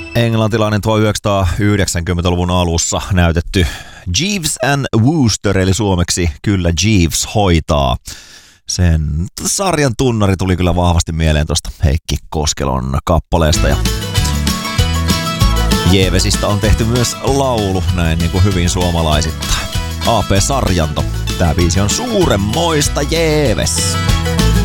Englantilainen 1990-luvun alussa näytetty Jeeves and Wooster, eli suomeksi kyllä Jeeves hoitaa. Sen sarjan tunnari tuli kyllä vahvasti mieleen tuosta Heikki Koskelon kappaleesta. Ja Jeevesistä on tehty myös laulu, näin niin kuin hyvin suomalaisittain. AP Sarjanto. Tää biisi on Suuremmoista Jeeves.